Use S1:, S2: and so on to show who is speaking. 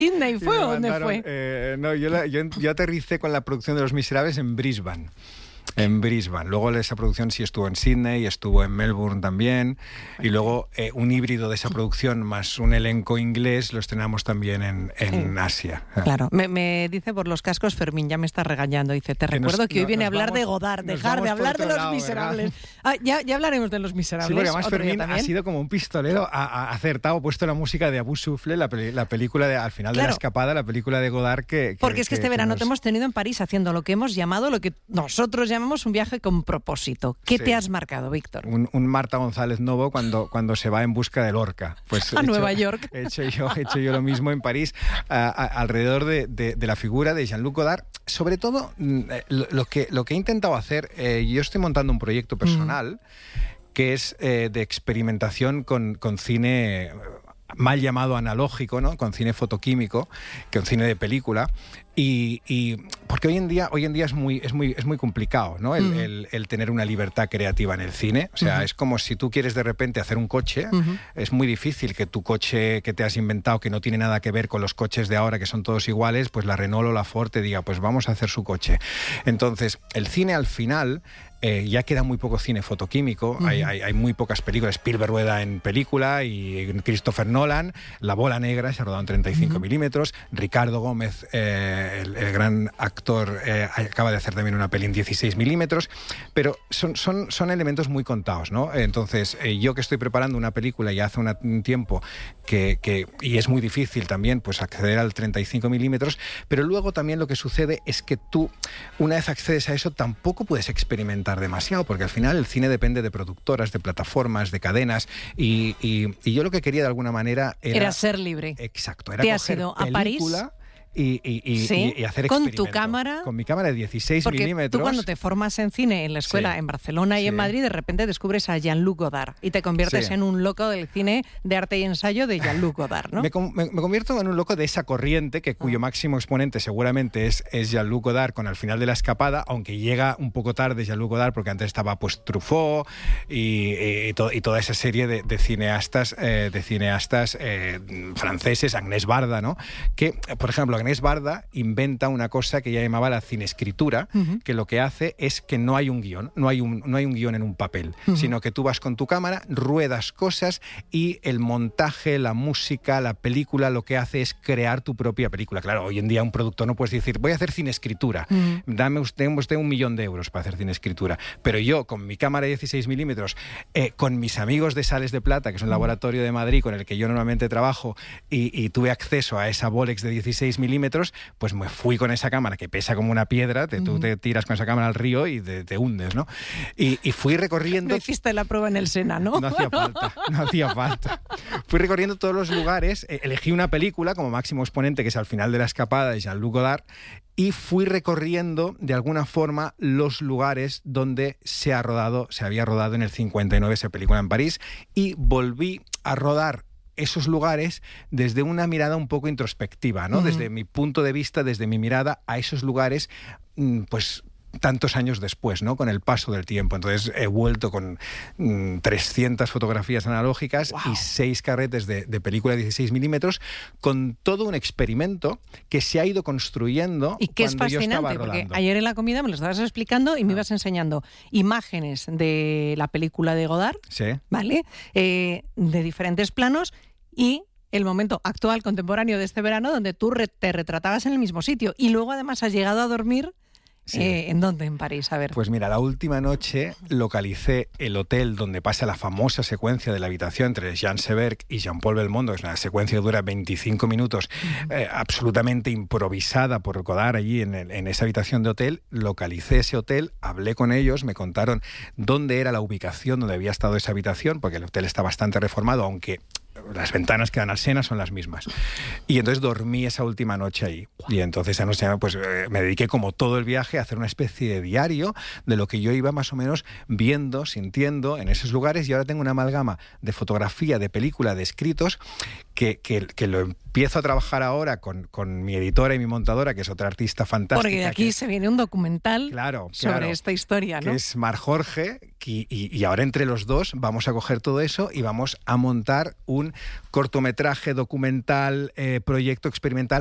S1: ¿Sydney fue o dónde fue?
S2: No, yo aterricé con la producción de Los Miserables en Brisbane. En Brisbane. Luego esa producción sí estuvo en Sydney, estuvo en Melbourne también. Y luego un híbrido de esa producción más un elenco inglés lo estrenamos también en Asia.
S1: Claro. Me dice por los cascos Fermín, ya me está regañando. Dice, te recuerdo que hoy viene a hablar de Godard, dejar de hablar de Los Miserables. Ya hablaremos de Los Miserables.
S2: Sí, porque además Fermín ha sido como un pistolero, ha acertado, ha puesto la música de Abu Souffle, la película al final de La Escapada, la película de Godard
S1: porque es que este verano te hemos tenido en París haciendo lo que hemos llamado, lo que nosotros llamamos un viaje con propósito. ¿Qué te has marcado, Víctor?
S2: Un Marta González Novo cuando se va en busca de Lorca. Pues
S1: a Nueva York.
S2: He hecho yo lo mismo en París, alrededor de la figura de Jean-Luc Godard. Sobre todo, lo que he intentado hacer, yo estoy montando un proyecto personal que es de experimentación con cine mal llamado analógico, ¿no? Con cine fotoquímico, con cine de película. Y porque hoy en día es muy complicado, ¿no? El tener una libertad creativa en el cine. O sea, es como si tú quieres de repente hacer un coche, es muy difícil que tu coche que te has inventado, que no tiene nada que ver con los coches de ahora, que son todos iguales, pues la Renault o la Ford te diga, pues vamos a hacer su coche. Entonces, el cine al final ya queda muy poco cine fotoquímico, hay muy pocas películas. Spielberg rueda en película y Christopher Nolan, La Bola Negra se ha rodado en 35 milímetros, Ricardo Gómez, el gran actor, acaba de hacer también una peli en 16 milímetros, pero son elementos muy contados, ¿no? Entonces, yo que estoy preparando una película ya hace un tiempo y es muy difícil también pues acceder al 35 milímetros, pero luego también lo que sucede es que tú, una vez accedes a eso, tampoco puedes experimentar demasiado, porque al final el cine depende de productoras, de plataformas, de cadenas, y yo lo que quería de alguna manera
S1: era ser libre.
S2: Exacto, era
S1: ¿Te
S2: coger
S1: has ido a
S2: película
S1: París?
S2: Y hacer
S1: con
S2: experimento.
S1: tu cámara.
S2: Con mi cámara de 16
S1: porque
S2: milímetros.
S1: Tú cuando te formas en cine en la escuela en Barcelona y en Madrid, de repente descubres a Jean-Luc Godard y te conviertes en un loco del cine de arte y ensayo de Jean-Luc Godard, ¿no?
S2: Me convierto en un loco de esa corriente cuyo máximo exponente seguramente es Jean-Luc Godard con Al final de La Escapada, aunque llega un poco tarde Jean-Luc Godard porque antes estaba pues Truffaut y toda esa serie de cineastas franceses, Agnès Varda, ¿no? Que, por ejemplo, Agnès Varda inventa una cosa que ella llamaba la cineescritura, que lo que hace es que no hay un guión, no hay un guión en un papel, sino que tú vas con tu cámara, ruedas cosas y el montaje, la música, la película, lo que hace es crear tu propia película. Claro, hoy en día un productor no puedes decir, voy a hacer cineescritura, dame usted 1.000.000 de euros para hacer cineescritura, pero yo con mi cámara de 16 milímetros, con mis amigos de Sales de Plata, que es un laboratorio de Madrid con el que yo normalmente trabajo, y tuve acceso a esa Bolex de 16 milímetros, pues me fui con esa cámara que pesa como una piedra, tú te tiras con esa cámara al río y te hundes, ¿no? Y fui recorriendo...
S1: No hiciste la prueba en el Sena, ¿no?
S2: No hacía falta. Fui recorriendo todos los lugares, elegí una película como máximo exponente, que es Al final de La Escapada, de Jean-Luc Godard, y fui recorriendo de alguna forma los lugares donde se había rodado en el 59 esa película en París, y volví a rodar esos lugares desde una mirada un poco introspectiva, ¿no? Desde mi punto de vista, desde mi mirada a esos lugares, pues tantos años después, ¿no? Con el paso del tiempo. Entonces he vuelto con 300 fotografías analógicas y 6 carretes de película de 16 milímetros, con todo un experimento que se ha ido construyendo.
S1: Y que es fascinante, porque ayer en la comida me lo estabas explicando y me ibas enseñando imágenes de la película de Godard, ¿vale? De diferentes planos y el momento actual, contemporáneo de este verano, donde tú te retratabas en el mismo sitio. Y luego además has llegado a dormir... ¿En dónde? En París, a ver.
S2: Pues mira, la última noche localicé el hotel donde pasa la famosa secuencia de la habitación entre Jean Seberg y Jean-Paul Belmondo. Es una secuencia que dura 25 minutos, absolutamente improvisada por Godard allí en esa habitación de hotel. Localicé ese hotel, hablé con ellos, me contaron dónde era la ubicación donde había estado esa habitación, porque el hotel está bastante reformado, aunque las ventanas que dan al Sena son las mismas. Y entonces dormí esa última noche ahí. Y entonces esa noche pues, me dediqué como todo el viaje a hacer una especie de diario de lo que yo iba más o menos viendo, sintiendo en esos lugares, y ahora tengo una amalgama de fotografía, de película, de escritos que lo empiezo a trabajar ahora con mi editora y mi montadora, que es otra artista fantástica.
S1: Porque de aquí se viene un documental sobre esta historia, ¿no?
S2: Que es Mar Jorge, Y ahora entre los dos vamos a coger todo eso y vamos a montar un cortometraje documental, proyecto experimental